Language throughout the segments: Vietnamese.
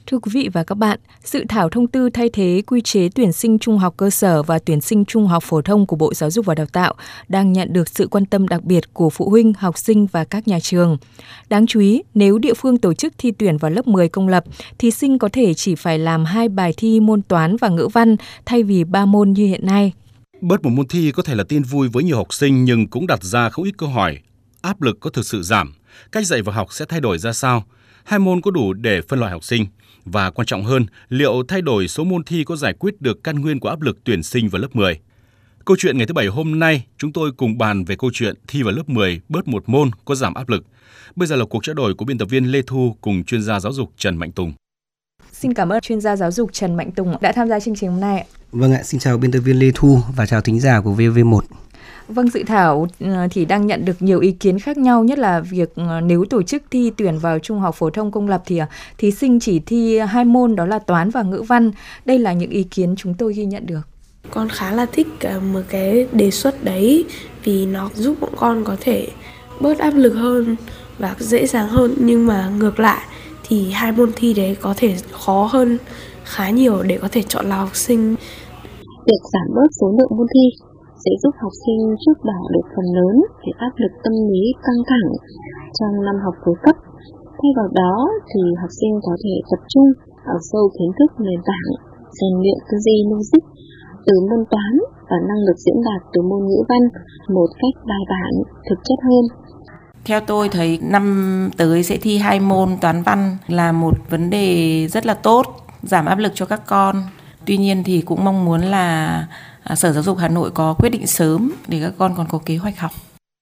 Thưa quý vị và các bạn, dự thảo thông tư thay thế quy chế tuyển sinh trung học cơ sở và tuyển sinh trung học phổ thông của Bộ Giáo dục và Đào tạo đang nhận được sự quan tâm đặc biệt của phụ huynh, học sinh và các nhà trường. Đáng chú ý, nếu địa phương tổ chức thi tuyển vào lớp 10 công lập, thí sinh có thể chỉ phải làm 2 bài thi môn toán và ngữ văn thay vì 3 môn như hiện nay. Bớt một môn thi có thể là tin vui với nhiều học sinh nhưng cũng đặt ra không ít câu hỏi. Áp lực có thực sự giảm? Cách dạy và học sẽ thay đổi ra sao? 2 môn có đủ để phân loại học sinh? Và quan trọng hơn, liệu thay đổi số môn thi có giải quyết được căn nguyên của áp lực tuyển sinh vào lớp 10? Câu chuyện ngày thứ Bảy hôm nay, chúng tôi cùng bàn về câu chuyện thi vào lớp 10 bớt một môn có giảm áp lực. Bây giờ là cuộc trao đổi của biên tập viên Lê Thu cùng chuyên gia giáo dục Trần Mạnh Tùng. Xin cảm ơn chuyên gia giáo dục Trần Mạnh Tùng đã tham gia chương trình hôm nay. Vâng ạ, xin chào biên tập viên Lê Thu và chào thính giả của VV1. Vâng, dự thảo thì đang nhận được nhiều ý kiến khác nhau, nhất là việc nếu tổ chức thi tuyển vào trung học phổ thông công lập thì thí sinh chỉ thi 2 môn, đó là toán và ngữ văn. Đây là những ý kiến chúng tôi ghi nhận được. Con khá là thích một cái đề xuất đấy vì nó giúp bọn con có thể bớt áp lực hơn và dễ dàng hơn. Nhưng mà ngược lại thì 2 môn thi đấy có thể khó hơn khá nhiều để có thể chọn lọc học sinh. Việc giảm bớt số lượng môn thi sẽ giúp học sinh chút bỏ được phần lớn cái áp lực tâm lý căng thẳng trong năm học cuối cấp. Thay vào đó thì học sinh có thể tập trung vào sâu kiến thức nền tảng, rèn luyện tư duy logic từ môn toán và năng lực diễn đạt từ môn ngữ văn một cách bài bản, thực chất hơn. Theo tôi thấy năm tới sẽ thi 2 môn toán văn là một vấn đề rất là tốt, giảm áp lực cho các con. Tuy nhiên thì cũng mong muốn là Sở Giáo dục Hà Nội có quyết định sớm để các con còn có kế hoạch học.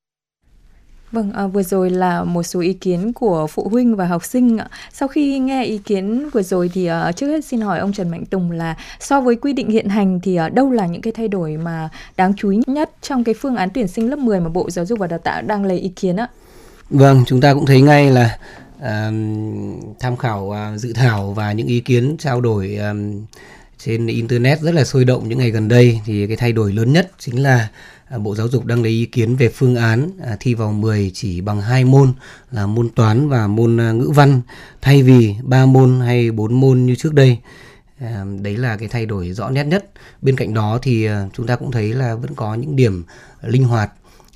Vâng, vừa rồi là một số ý kiến của phụ huynh và học sinh. Sau khi nghe ý kiến vừa rồi thì trước hết xin hỏi ông Trần Mạnh Tùng là so với quy định hiện hành thì đâu là những cái thay đổi mà đáng chú ý nhất trong cái phương án tuyển sinh lớp 10 mà Bộ Giáo dục và Đào tạo đang lấy ý kiến ạ? Vâng, chúng ta cũng thấy ngay là tham khảo dự thảo và những ý kiến trao đổi trên Internet rất là sôi động những ngày gần đây, thì cái thay đổi lớn nhất chính là Bộ Giáo dục đang lấy ý kiến về phương án thi vào 10 chỉ bằng 2 môn là môn toán và môn ngữ văn thay vì 3 môn hay 4 môn như trước đây. Đấy là cái thay đổi rõ nét nhất. Bên cạnh đó thì chúng ta cũng thấy là vẫn có những điểm linh hoạt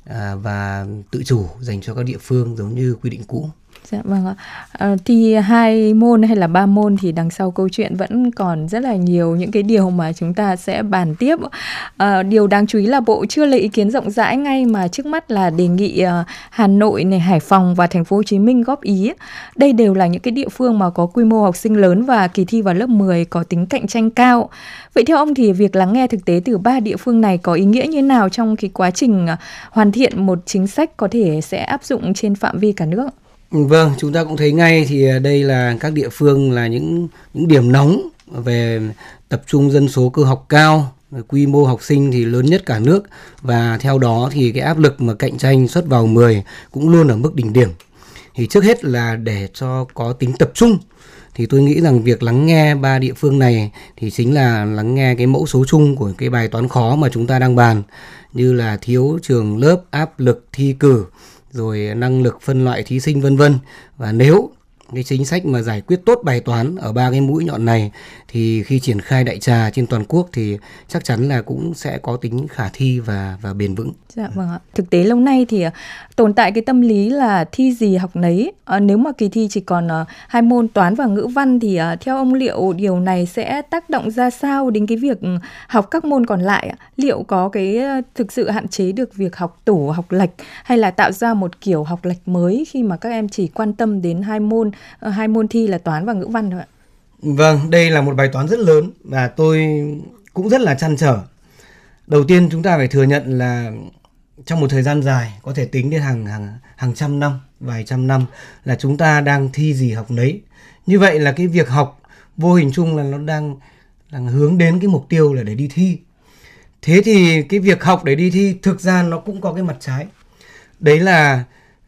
và tự chủ dành cho các địa phương giống như quy định cũ. Dạ vâng ạ. Thi 2 môn hay là 3 môn thì đằng sau câu chuyện vẫn còn rất là nhiều những cái điều mà chúng ta sẽ bàn tiếp. Điều đáng chú ý là Bộ chưa lấy ý kiến rộng rãi ngay mà trước mắt là đề nghị Hà Nội này, Hải Phòng và Thành phố Hồ Chí Minh góp ý. Đây đều là những cái địa phương mà có quy mô học sinh lớn và kỳ thi vào lớp 10 có tính cạnh tranh cao. Vậy theo ông thì việc lắng nghe thực tế từ 3 địa phương này có ý nghĩa như nào trong cái quá trình hoàn thiện một chính sách có thể sẽ áp dụng trên phạm vi cả nước? Vâng, chúng ta cũng thấy ngay thì đây là các địa phương là những điểm nóng về tập trung dân số cơ học cao, quy mô học sinh thì lớn nhất cả nước, và theo đó thì cái áp lực mà cạnh tranh suất vào 10 cũng luôn ở mức đỉnh điểm. Thì trước hết là để cho có tính tập trung thì tôi nghĩ rằng việc lắng nghe 3 địa phương này thì chính là lắng nghe cái mẫu số chung của cái bài toán khó mà chúng ta đang bàn, như là thiếu trường lớp, áp lực thi cử, rồi năng lực phân loại thí sinh vân vân. Và nếu cái chính sách mà giải quyết tốt bài toán ở 3 cái mũi nhọn này thì khi triển khai đại trà trên toàn quốc thì chắc chắn là cũng sẽ có tính khả thi và bền vững. Dạ vâng ạ. Thực tế lâu nay thì tồn tại cái tâm lý là thi gì học nấy. Nếu mà kỳ thi chỉ còn 2 môn toán và ngữ văn thì theo ông liệu điều này sẽ tác động ra sao đến cái việc học các môn còn lại? Liệu có cái thực sự hạn chế được việc học tủ, học lệch hay là tạo ra một kiểu học lệch mới khi mà các em chỉ quan tâm đến 2 môn thi là toán và ngữ văn thôi ạ? Vâng, đây là một bài toán rất lớn và tôi cũng rất là trăn trở. Đầu tiên chúng ta phải thừa nhận là trong một thời gian dài, có thể tính đến hàng trăm năm, vài trăm năm, là chúng ta đang thi gì học nấy. Như vậy là cái việc học vô hình chung là nó đang hướng đến cái mục tiêu là để đi thi. Thế thì cái việc học để đi thi thực ra nó cũng có cái mặt trái. Đấy là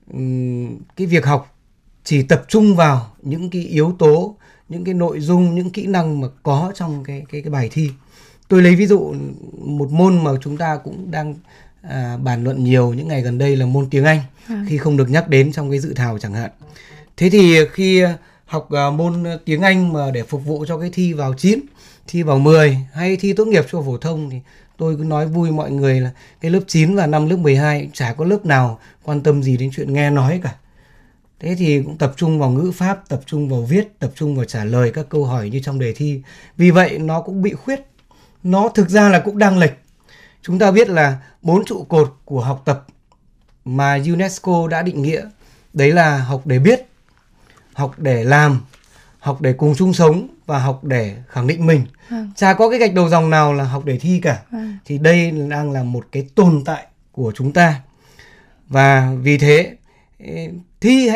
cái việc học chỉ tập trung vào những cái yếu tố, những cái nội dung, những kỹ năng mà có trong cái bài thi. Tôi lấy ví dụ một môn mà chúng ta cũng đang bàn luận nhiều những ngày gần đây là môn tiếng Anh, khi không được nhắc đến trong cái dự thảo chẳng hạn. Thế thì khi học môn tiếng Anh mà để phục vụ cho cái thi vào 9, thi vào 10 hay thi tốt nghiệp cho phổ thông thì tôi cứ nói vui mọi người là cái lớp 9 và năm lớp 12 chả có lớp nào quan tâm gì đến chuyện nghe nói cả. Thế thì cũng tập trung vào ngữ pháp, tập trung vào viết, tập trung vào trả lời các câu hỏi như trong đề thi. Vì vậy nó cũng bị khuyết. Nó thực ra là cũng đang lệch. Chúng ta biết là 4 trụ cột của học tập mà UNESCO đã định nghĩa. Đấy là học để biết, học để làm, học để cùng chung sống và học để khẳng định mình. Chả có cái gạch đầu dòng nào là học để thi cả. Thì đây đang là một cái tồn tại của chúng ta. Và vì thế thi